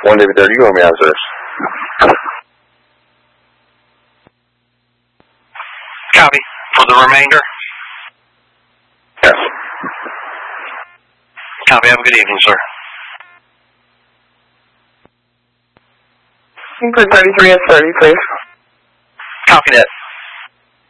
1 David 30, you want me to answer this? Copy. For the remainder? Yes. Copy. Have a good evening, sir. For 33 and 30, please. Copy that.